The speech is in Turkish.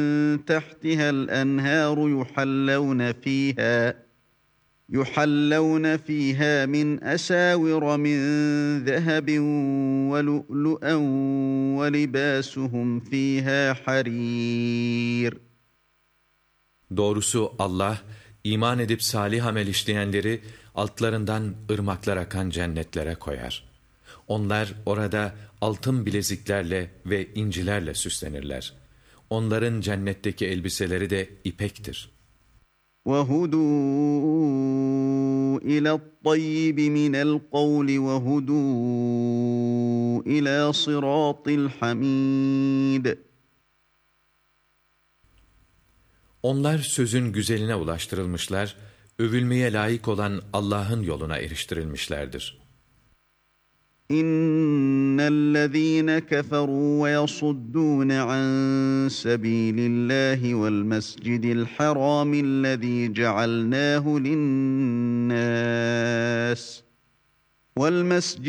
تحتها الأنهار يحلون فيها من أساور من ذهب ولؤلؤا ولباسهم فيها حرير. Doğrusu Allah, iman edip salih amel işleyenleri altlarından ırmaklar akan cennetlere koyar. Onlar orada altın bileziklerle ve incilerle süslenirler. Onların cennetteki elbiseleri de ipektir. وَهُدُوا إِلَى الطَّيِّبِ مِنَ الْقَوْلِ وَهُدُوا إِلَى صِرَاطِ الْحَمِيدِ. Onlar sözün güzeline ulaştırılmışlar, övülmeye layık olan Allah'ın yoluna eriştirilmişlerdir. İnnellezîne keferû ve yasuddûne an sebîlillâhi vel mescidil harâmillezî cealnâhu linnâs